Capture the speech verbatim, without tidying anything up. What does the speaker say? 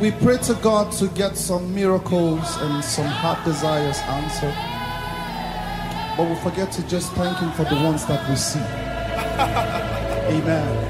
we pray to God to get some miracles and some heart desires answered. But we forget to just thank Him for the ones that we see. Amen.